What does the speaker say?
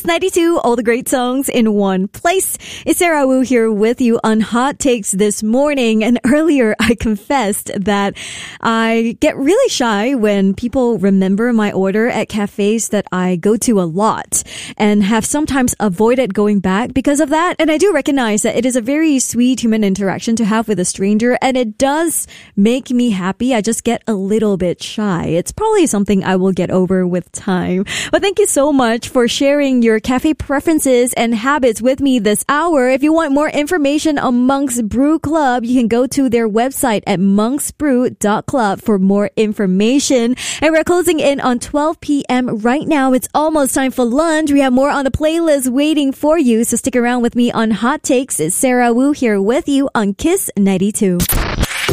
Kiss 92, all the great songs in one place. It's Sarah Wu here with you on Hot Takes this morning. And earlier I confessed that I get really shy when people remember my order at cafes that I go to a lot and have sometimes avoided going back because of that. And I do recognize that it is a very sweet human interaction to have with a stranger, and it does make me happy. I just get a little bit shy. It's probably something I will get over with time. But thank you so much for sharing your cafe preferences and habits with me this hour. If you want more information on Monk's Brew Club, you can go to their website at monksbrew.club for more information. And we're closing in on 12 p.m. right now. It's almost time for lunch. We have more on the playlist waiting for you, so stick around with me on Hot Takes. It's Sarah Wu here with you on Kiss 92.